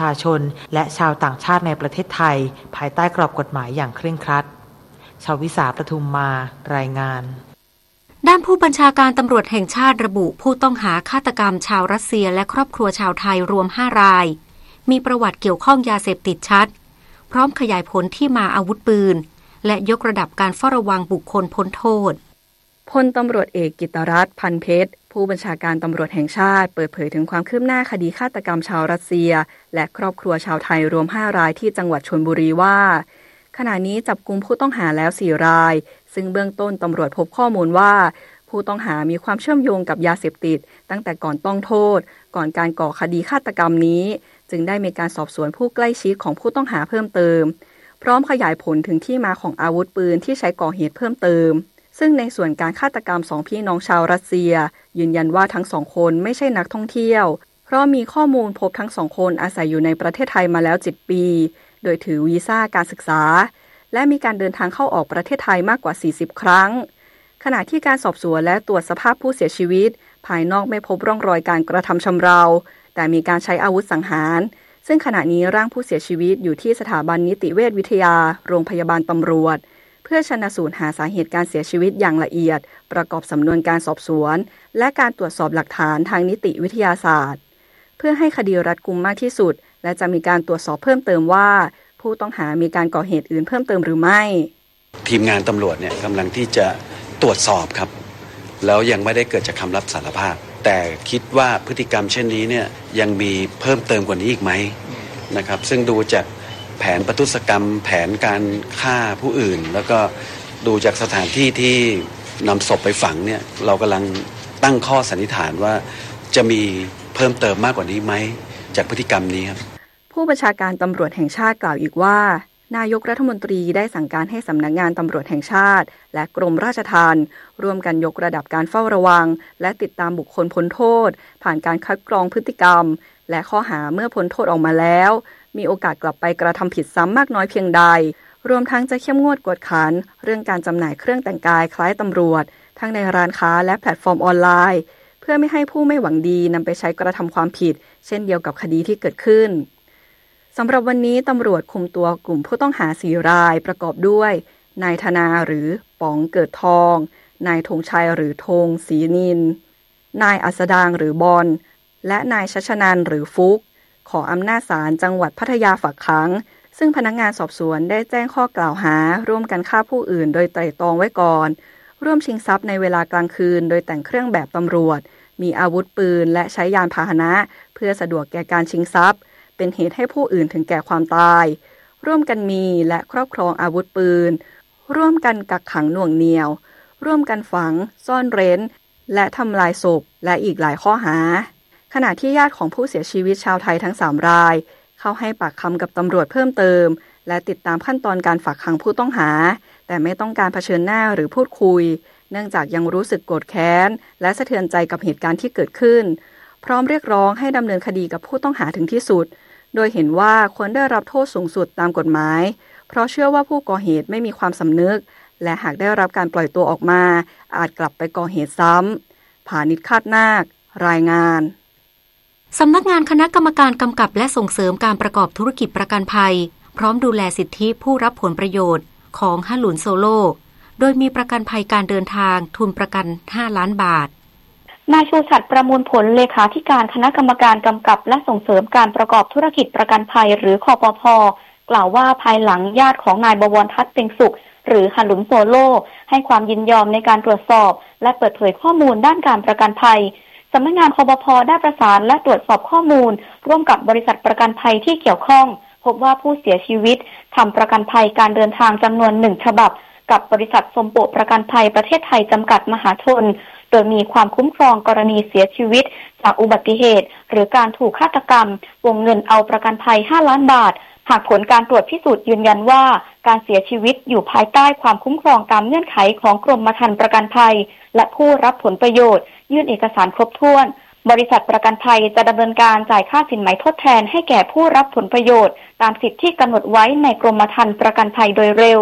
าชนและชาวต่างชาติในประเทศไทยภายใต้กรอบกฎหมายอย่างเคร่งครัดชวิสาประทุมมารายงานด้านผู้บัญชาการตำรวจแห่งชาติระบุผู้ต้องหาฆาตกรรมชาวรัสเซียและครอบครัวชาวไทยรวม5 รายมีประวัติเกี่ยวข้องยาเสพติดชัดพร้อมขยายผลที่มาอาวุธปืนและยกระดับการเฝ้าระวังบุคคลพ้นโทษพลตำรวจเอกกิตติรัตน์ พันเพชรผู้บัญชาการตำรวจแห่งชาติเปิดเผยถึงความคืบหน้าคดีฆาตกรรมชาวรัสเซียและครอบครัวชาวไทยรวม5 รายที่จังหวัดชลบุรีว่าขณะนี้จับกุมผู้ต้องหาแล้ว4 รายซึ่งเบื้องต้นตำรวจพบข้อมูลว่าผู้ต้องหามีความเชื่อมโยงกับยาเสพติดตั้งแต่ก่อนต้องโทษก่อนการก่อคดีฆาตกรรมนี้จึงได้มีการสอบสวนผู้ใกล้ชิดของผู้ต้องหาเพิ่มเติมพร้อมขยายผลถึงที่มาของอาวุธปืนที่ใช้ก่อเหตุเพิ่มเติมซึ่งในส่วนการฆาตกรรม2 พี่น้องชาวรัสเซียยืนยันว่าทั้ง2 คนไม่ใช่นักท่องเที่ยวเพราะมีข้อมูลพบทั้ง2 คนอาศัยอยู่ในประเทศไทยมาแล้ว7 ปีโดยถือวีซ่าการศึกษาและมีการเดินทางเข้าออกประเทศไทยมากกว่า40 ครั้งขณะที่การสอบสวนและตรวจสภาพผู้เสียชีวิตภายนอกไม่พบร่องรอยการกระทำชำเราแต่มีการใช้อาวุธสังหารซึ่งขณะนี้ร่างผู้เสียชีวิตอยู่ที่สถาบันนิติเวชวิทยาโรงพยาบาลตำรวจเพื่อชันสูตรหาสาเหตุการเสียชีวิตอย่างละเอียดประกอบสำนวนการสอบสวนและการตรวจสอบหลักฐานทางนิติวิทยาศาสตร์เพื่อให้คดีรัดกุมมากที่สุดและจะมีการตรวจสอบเพิ่มเติมว่าผู้ต้องหามีการก่อเหตุอื่นเพิ่มเติมหรือไม่ทีมงานตำรวจเนี่ยกำลังที่จะตรวจสอบครับแล้วยังไม่ได้เกิดจากคำรับสารภาพแต่คิดว่าพฤติกรรมเช่นนี้เนี่ยยังมีเพิ่มเติมกว่านี้อีกไหมนะครับซึ่งดูจากแผนประทุษกรรมแผนการฆ่าผู้อื่นแล้วก็ดูจากสถานที่ที่นำศพไปฝังเนี่ยเรากำลังตั้งข้อสันนิษฐานว่าจะมีเพิ่มเติมมากกว่านี้ไหมจากพฤติกรรมนี้ครับผู้บัญชาการตำรวจแห่งชาติกล่าวอีกว่านายกรัฐมนตรีได้สั่งการให้สำนักงานตำรวจแห่งชาติและกรมราชทัณฑ์ร่วมกันยกระดับการเฝ้าระวังและติดตามบุคคลพ้นโทษผ่านการคัดกรองพฤติกรรมและข้อหาเมื่อพ้นโทษออกมาแล้วมีโอกาสกลับไปกระทำผิดซ้ำมากน้อยเพียงใดรวมทั้งจะเข้มงวดกวดขันเรื่องการจำหน่ายเครื่องแต่งกายคล้ายตำรวจทั้งในร้านค้าและแพลตฟอร์มออนไลน์เพื่อไม่ให้ผู้ไม่หวังดีนำไปใช้กระทำความผิดเช่นเดียวกับคดีที่เกิดขึ้นสำหรับวันนี้ตำรวจคุมตัวกลุ่มผู้ต้องหา4 รายประกอบด้วยนายธนาหรือป๋องเกิดทองนายธงชัยหรือธงศรีนินนายอัสดางหรือบอลและนายชัชนันหรือฟุกขออำนาจศาลจังหวัดพัทยาฝากขังซึ่งพนักงานสอบสวนได้แจ้งข้อกล่าวหาร่วมกันฆ่าผู้อื่นโดยไตร่ตรองไว้ก่อนร่วมชิงทรัพย์ในเวลากลางคืนโดยแต่งเครื่องแบบตำรวจมีอาวุธปืนและใช้ยานพาหนะเพื่อสะดวกแก่การชิงทรัพย์เป็นเหตุให้ผู้อื่นถึงแก่ความตายร่วมกันมีและครอบครองอาวุธปืนร่วมกันกักขังหน่วงเหนี่ยวร่วมกันฝังซ่อนเร้นและทำลายศพและอีกหลายข้อหาขณะที่ญาติของผู้เสียชีวิตชาวไทยทั้ง3 รายเข้าให้ปากคำกับตำรวจเพิ่มเติมและติดตามขั้นตอนการฝากขังผู้ต้องหาแต่ไม่ต้องการเผชิญหน้าหรือพูดคุยเนื่องจากยังรู้สึกโกรธแค้นและสะเทือนใจกับเหตุการณ์ที่เกิดขึ้นพร้อมเรียกร้องให้ดำเนินคดีกับผู้ต้องหาถึงที่สุดโดยเห็นว่าควรได้รับโทษสูงสุดตามกฎหมายเพราะเชื่อว่าผู้ก่อเหตุไม่มีความสำนึกและหากได้รับการปล่อยตัวออกมาอาจกลับไปก่อเหตุซ้ำผานิช คาดนาครายงานสำนักงานคณะกรรมการกำกับและส่งเสริมการประกอบธุรกิจประกันภัยพร้อมดูแลสิทธิผู้รับผลประโยชน์ของฮั่นหลุนโซโลโดยมีประกันภัยการเดินทางทุนประกัน5 ล้านบาทนายชูศักดิ์ประมูลผลเลขาธิการคณะกรรมการกำกับและส่งเสริมการประกอบธุรกิจประกันภัยหรือคปภ.กล่าวว่าภายหลังญาติของนายบวรทัศน์เพ็งสุขหรือฮั่นหลุนโซโลให้ความยินยอมในการตรวจสอบและเปิดเผยข้อมูลด้านการประกันภัยสำนักงานคปภ.ได้ประสานและตรวจสอบข้อมูลร่วมกับบริษัทประกันภัยที่เกี่ยวข้องพบว่าผู้เสียชีวิตทำประกันภัยการเดินทางจำนวน1 ฉบับกับบริษัทสมโปประกันภัยประเทศไทยจำกัดมหาชนโดยมีความคุ้มครองกรณีเสียชีวิตจากอุบัติเหตุหรือการถูกฆาตกรรมวงเงินเอาประกันภัย5 ล้านบาทหากผลการตรวจพิสูจน์ยืนยันว่าการเสียชีวิตอยู่ภายใต้ความคุ้มครองตามเงื่อนไขของกรมธรรม์ประกันภัยและผู้รับผลประโยชน์ยื่นเอกสารครบถ้วนบริษัทประกันภัยจะดำเนินการจ่ายค่าสินไหมทดแทนให้แก่ผู้รับผลประโยชน์ตามสิทธิที่กำหนดไว้ในกรมธรรม์ประกันภัยโดยเร็ว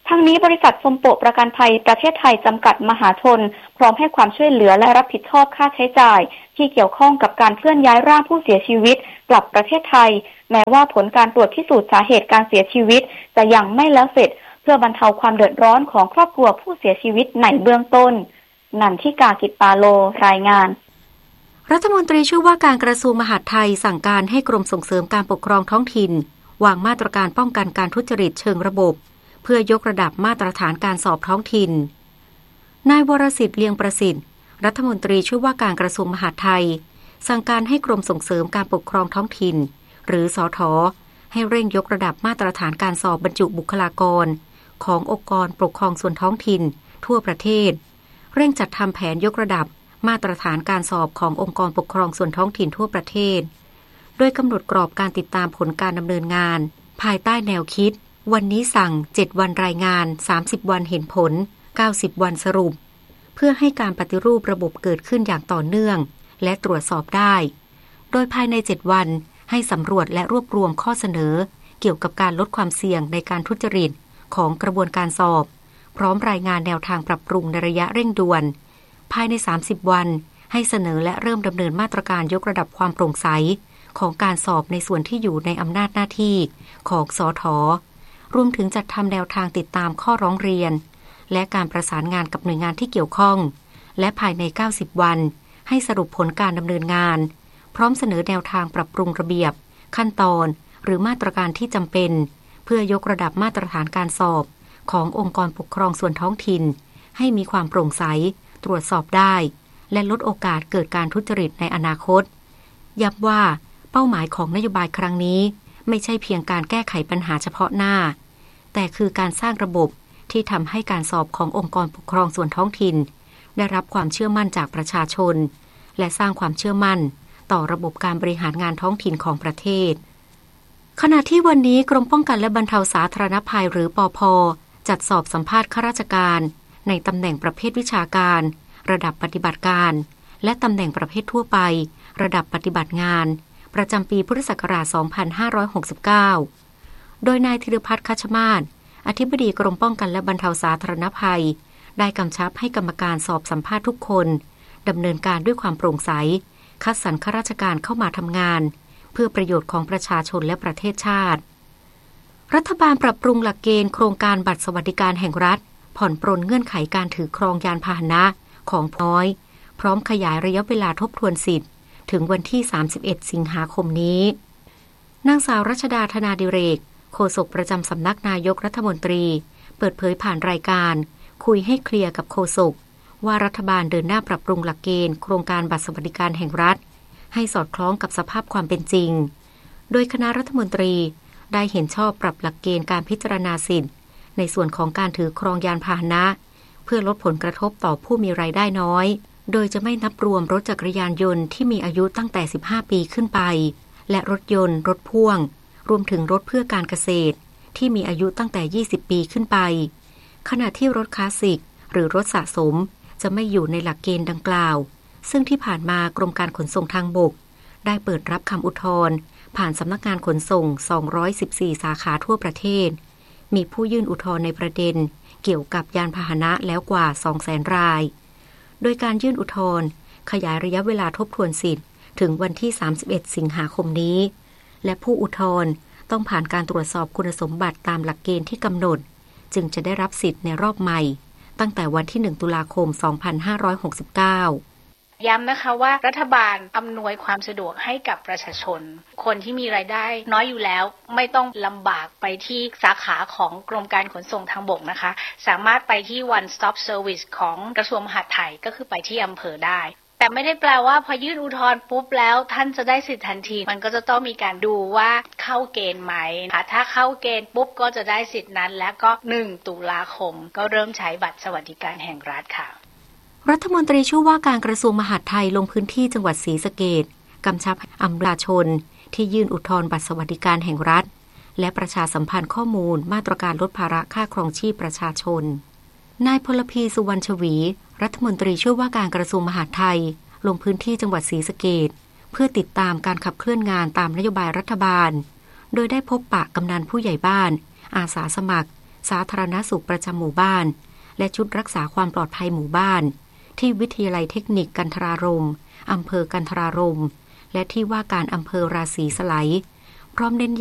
ทั้งนี้บริษัทสมโปประกันภัยประเทศไทยจำกัดมหาชนพร้อมให้ความช่วยเหลือและรับผิดชอบค่าใช้จ่ายที่เกี่ยวข้องกับการเคลื่อนย้ายร่างผู้เสียชีวิตกลับประเทศไทยแม้ว่าผลการตรวจพิสูจน์สาเหตุการเสียชีวิตจะยังไม่แล้วเสร็จเพื่อบรรเทาความเดือดร้อนของครอบครัวผู้เสียชีวิตในเบื้องต้นนันทิกา กิจปาโลรายงานรัฐมนตรีช่วยว่าการกระทรวงมหาดไทยสั่งการให้กรมส่งเสริมการปกครองท้องถิ่นวางมาตรการป้องกันการทุจริตเชิงระบบเพื่อยกระดับมาตรฐานการสอบท้องถิ่นนายวรสิทธิ์เลียงประสิทธิ์รัฐมนตรีช่วยว่าการกระทรวงมหาดไทยสั่งการให้กรมส่งเสริมการปกครองท้องถิ่นหรือสท.ให้เร่งยกระดับมาตรฐานการสอบบรรจุบุคลากรขององค์กรปกครองส่วนท้องถิ่นทั่วประเทศเร่งจัดทำแผนยกระดับมาตรฐานการสอบขององค์กรปกครองส่วนท้องถิ่นทั่วประเทศโดยกำหนดกรอบการติดตามผลการดำเนินงานภายใต้แนวคิดวันนี้สั่ง7วันรายงาน30วันเห็นผล90วันสรุปเพื่อให้การปฏิรูประบบเกิดขึ้นอย่างต่อเนื่องและตรวจสอบได้โดยภายใน7วันให้สำรวจและรวบรวมข้อเสนอเกี่ยวกับการลดความเสี่ยงในการทุจริตของกระบวนการสอบพร้อมรายงานแนวทางปรับปรุงในระยะเร่งด่วนภายใน30วันให้เสนอและเริ่มดำเนินมาตรการยกระดับความโปร่งใสของการสอบในส่วนที่อยู่ในอำนาจหน้าที่ของสท.รวมถึงจัดทำแนวทางติดตามข้อร้องเรียนและการประสานงานกับหน่วยงานที่เกี่ยวข้องและภายใน90วันให้สรุปผลการดำเนินงานพร้อมเสนอแนวทางปรับปรุงระเบียบขั้นตอนหรือมาตรการที่จำเป็นเพื่อยกระดับมาตรฐานการสอบขององค์กรปกครองส่วนท้องถิ่นให้มีความโปร่งใสตรวจสอบได้และลดโอกาสเกิดการทุจริตในอนาคตย้ำว่าเป้าหมายของนโยบายครั้งนี้ไม่ใช่เพียงการแก้ไขปัญหาเฉพาะหน้าแต่คือการสร้างระบบที่ทำให้การสอบขององค์กรปกครองส่วนท้องถิ่นได้รับความเชื่อมั่นจากประชาชนและสร้างความเชื่อมั่นต่อระบบการบริหารงานท้องถิ่นของประเทศขณะที่วันนี้กรมป้องกันและบรรเทาสาธารณภัยหรือปภ.จัดสอบสัมภาษณ์ข้าราชการในตำแหน่งประเภทวิชาการระดับปฏิบัติการและตำแหน่งประเภททั่วไประดับปฏิบัติงานประจำปีพุทธศักราช 2569 โดยนายธีรพัฒน์ คัชมาศอธิบดีกรมป้องกันและบรรเทาสาธารณภัยได้กำชับให้กรรมการสอบสัมภาษณ์ทุกคนดำเนินการด้วยความโปร่งใสคัดสรรข้าราชการเข้ามาทำงานเพื่อประโยชน์ของประชาชนและประเทศชาติรัฐบาลปรับปรุงหลักเกณฑ์โครงการบัตรสวัสดิการแห่งรัฐผ่อนปรนเงื่อนไขการถือครองยานพาหนะของน้อยพร้อมขยายระยะเวลาทบทวนสิทธิ์ถึงวันที่31สิงหาคมนี้นางสาวรัชดา ธนาดิเรกโฆษกประจำสำนักนายกรัฐมนตรีเปิดเผยผ่านรายการคุยให้เคลียร์กับโฆษกว่ารัฐบาลเดินหน้าปรับปรุงหลักเกณฑ์โครงการบัตรสวัสดิการแห่งรัฐให้สอดคล้องกับสภาพความเป็นจริงโดยคณะรัฐมนตรีได้เห็นชอบปรับหลักเกณฑ์การพิจารณาสิทธิ์ในส่วนของการถือครองยานพาหนะเพื่อลดผลกระทบต่อผู้มีรายได้น้อยโดยจะไม่นับรวมรถจักรยานยนต์ที่มีอายุตั้งแต่15ปีขึ้นไปและรถยนต์รถพ่วงรวมถึงรถเพื่อการเกษตรที่มีอายุตั้งแต่20ปีขึ้นไปขณะที่รถคลาสสิกหรือรถสะสมจะไม่อยู่ในหลักเกณฑ์ดังกล่าวซึ่งที่ผ่านมากรมการขนส่งทางบกได้เปิดรับคำอุทธรณ์ผ่านสำนักงานขนส่ง214สาขาทั่วประเทศมีผู้ยื่นอุทธรณ์ในประเด็นเกี่ยวกับยานพาหนะแล้วกว่า 200,000 รายโดยการยื่นอุทธรณ์ขยายระยะเวลาทบทวนสิทธิ์ถึงวันที่31สิงหาคมนี้และผู้อุทธรณ์ต้องผ่านการตรวจสอบคุณสมบัติตามหลักเกณฑ์ที่กำหนดจึงจะได้รับสิทธิ์ในรอบใหม่ตั้งแต่วันที่1ตุลาคม2569 ย้ำนะคะว่ารัฐบาลอำนวยความสะดวกให้กับประชาชนคนที่มีรายได้น้อยอยู่แล้วไม่ต้องลำบากไปที่สาขาของกรมการขนส่งทางบกนะคะสามารถไปที่ One Stop Service ของกระทรวงมหาดไทยก็คือไปที่อำเภอได้แต่ไม่ได้แปลว่าพอยื่นอุทธรณ์ปุ๊บแล้วท่านจะได้สิทธิทันทีมันก็จะต้องมีการดูว่าเข้าเกณฑ์ไหมถ้าเข้าเกณฑ์ปุ๊บก็จะได้สิทธินั้นแล้วก็1ตุลาคมก็เริ่มใช้บัตรสวัสดิการแห่งรัฐค่ะรัฐมนตรีช่วยว่าการกระทรวงมหาดไทยลงพื้นที่จังหวัดศรีสะเกษกำชับอำนาจชนที่ยื่นอุทธรณ์บัตรสวัสดิการแห่งรัฐและประชาสัมพันธ์ข้อมูลมาตรการลดภาระค่าครองชีพประชาชนนายพลพี สุวรรณชวีรัฐมนตรีช่วยว่าการกระทรวงมหาดไทยลงพื้นที่จังหวัดศรีสะเกษเพื่อติดตามการขับเคลื่อนงานตามนโยบายรัฐบาลโดยได้พบปะกำนันผู้ใหญ่บ้านอาสาสมัครสาธารณสุขประจำหมู่บ้านและชุดรักษาความปลอดภัยหมู่บ้านที่วิทยาลัยเทคนิคกันทรารมอำเภอกันทรารมและที่ว่าการอำเภอราศีสไลยพร้อมเน้น